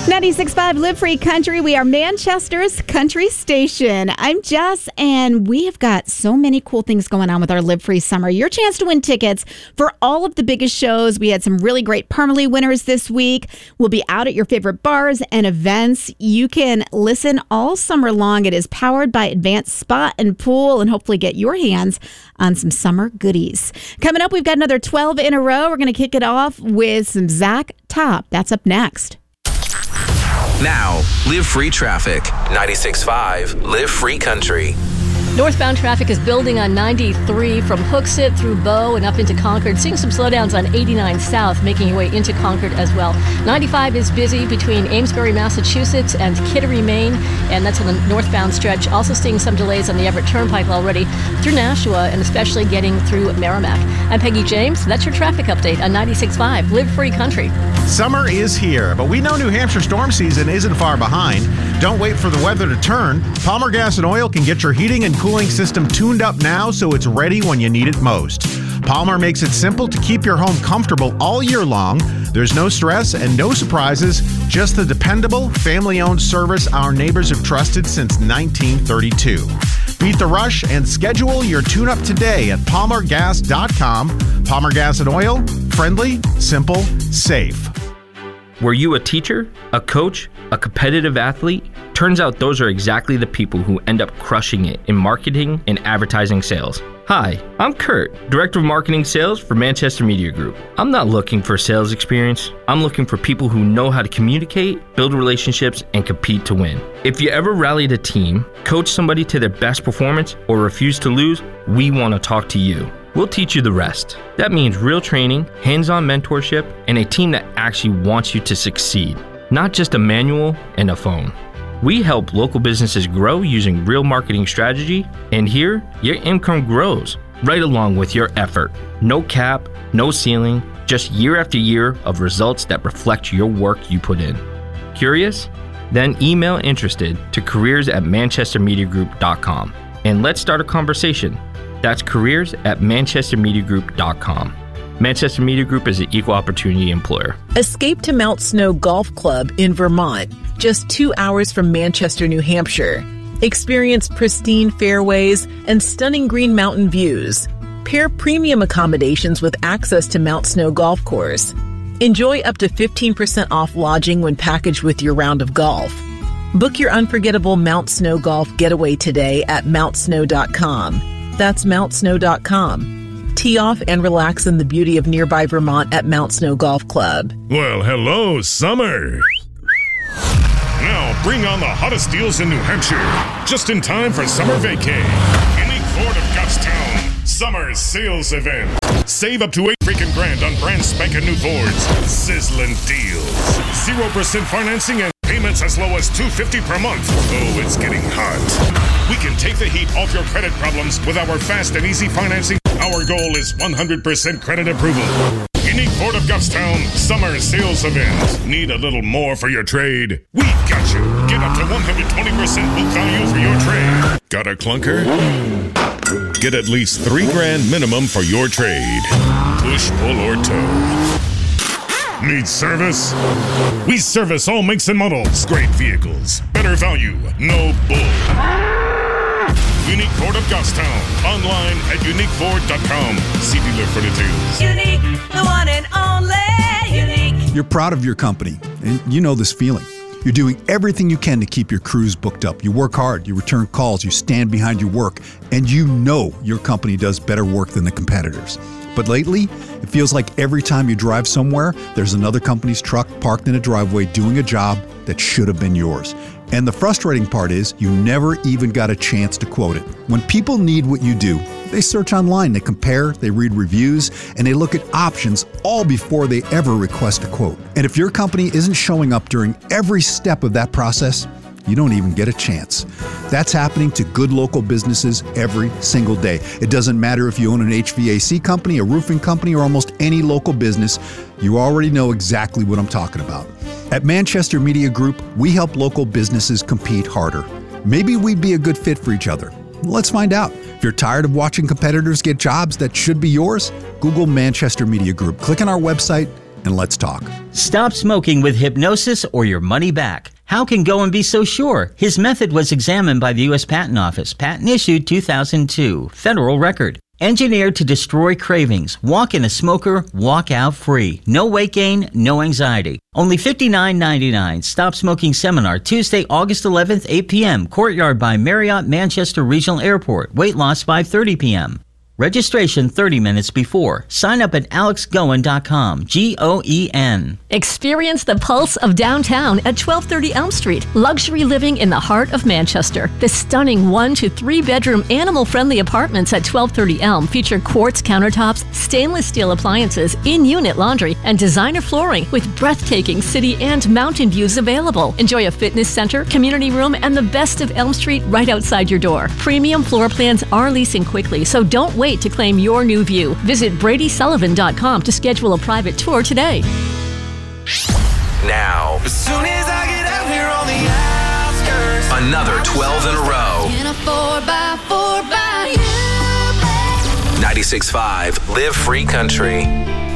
96.5 Live Free Country. We are Manchester's country station. I'm Jess, and we have got so many cool things going on with our Live Free Summer. Your chance to win tickets for all of the biggest shows. We had some really great Parmalee winners this week. We'll be out at your favorite bars and events. You can listen all summer long. It is powered by Advanced Spa and Pool, and hopefully get your hands on some summer goodies. Coming up, we've got another 12 in a row. We're going to kick it off with some Zach Top. That's up next. Now, Live Free Traffic. 96.5 Live Free Country. Northbound traffic is building on 93 from Hooksett through Bow and up into Concord. Seeing some slowdowns on 89 South, making your way into Concord as well. 95 is busy between Amesbury, Massachusetts and Kittery, Maine, and that's on the northbound stretch. Also seeing some delays on the Everett Turnpike already through Nashua and especially getting through Merrimack. I'm Peggy James. That's your traffic update on 96.5 Live Free Country. Summer is here, but we know New Hampshire storm season isn't far behind. Don't wait for the weather to turn. Palmer Gas and Oil can get your heating and cooling system tuned up now so it's ready when you need it most. Palmer makes it simple to keep your home comfortable all year long. There's no stress and no surprises, just the dependable, family-owned service our neighbors have trusted since 1932. Beat the rush and schedule your tune-up today at palmergas.com. Palmer Gas and Oil, friendly, simple, safe. Were you a teacher, a coach, a competitive athlete? Turns out those are exactly the people who end up crushing it in marketing and advertising sales. Hi, I'm Kurt, Director of Marketing Sales for Manchester Media Group. I'm not looking for sales experience. I'm looking for people who know how to communicate, build relationships, and compete to win. If you ever rallied a team, coached somebody to their best performance, or refused to lose, we want to talk to you. We'll teach you the rest. That means real training, hands-on mentorship, and a team that actually wants you to succeed, not just a manual and a phone. We help local businesses grow using real marketing strategy, and here, your income grows right along with your effort. No cap, no ceiling, just year after year of results that reflect your work you put in. Curious? Then email interested to careers@manchestermediagroup.com and let's start a conversation. That's careers@manchestermediagroup.com. Manchester Media Group is an equal opportunity employer. Escape to Mount Snow Golf Club in Vermont, just 2 hours from Manchester, New Hampshire. Experience pristine fairways and stunning green mountain views. Pair premium accommodations with access to Mount Snow Golf Course. Enjoy up to 15% off lodging when packaged with your round of golf. Book your unforgettable Mount Snow Golf getaway today at mountsnow.com. That's mountsnow.com. Tee off and relax in the beauty of nearby Vermont at Mount Snow Golf Club. Well, hello, summer. Now bring on the hottest deals in New Hampshire, just in time for summer vacay. Unique Ford of Goffstown Summer Sales Event. Save up to $8 freaking grand on brand spanking new Fords. Sizzling deals. 0% financing and payments as low as $250 per month. Oh, it's getting hot. We can take the heat off your credit problems with our fast and easy financing. Our goal is 100% credit approval. Unique Ford of Goffstown Summer Sales Event. Need a little more for your trade? We got you. Get up to 120% book value for your trade. Got a clunker? Get at least $3 grand minimum for your trade. Push, pull, or tow. Need service? We service all makes and models. Great vehicles. Better value. No bull. Unique Ford of Goffstown. Online at uniqueford.com. See dealer for details. Unique, the one and only Unique. You're proud of your company, and you know this feeling. You're doing everything you can to keep your crews booked up. You work hard, you return calls, you stand behind your work, and you know your company does better work than the competitors. But lately, it feels like every time you drive somewhere, there's another company's truck parked in a driveway doing a job that should have been yours. And the frustrating part is you never even got a chance to quote it. When people need what you do, they search online, they compare, they read reviews, and they look at options all before they ever request a quote. And if your company isn't showing up during every step of that process, you don't even get a chance. That's happening to good local businesses every single day. It doesn't matter if you own an HVAC company, a roofing company, or almost any local business. You already know exactly what I'm talking about. At Manchester Media Group, we help local businesses compete harder. Maybe we'd be a good fit for each other. Let's find out. If you're tired of watching competitors get jobs that should be yours, Google Manchester Media Group. Click on our website and let's talk. Stop smoking with hypnosis or your money back. How can Goen be so sure? His method was examined by the U.S. Patent Office. Patent issued 2002. Federal record. Engineered to destroy cravings. Walk in a smoker, walk out free. No weight gain, no anxiety. Only $59.99. Stop Smoking Seminar, Tuesday, August 11th, 8 p.m. Courtyard by Marriott Manchester Regional Airport. Weight loss 5:30 p.m. Registration 30 minutes before. Sign up at alexgoen.com. Goen. Experience the pulse of downtown at 1230 Elm Street. Luxury living in the heart of Manchester. The stunning 1 to 3 bedroom animal-friendly apartments at 1230 Elm feature quartz countertops, stainless steel appliances, in-unit laundry, and designer flooring with breathtaking city and mountain views available. Enjoy a fitness center, community room, and the best of Elm Street right outside your door. Premium floor plans are leasing quickly, so don't wait to claim your new view. Visit BradySullivan.com to schedule a private tour today. Now, As soon as I get out here on the outskirts, another 12 in a row. in a 4x4 by you. 96.5 Live Free Country.